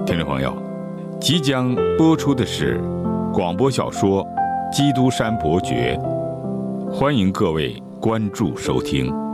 听众朋友，即将播出的是广播小说《基督山伯爵》，欢迎各位关注收听。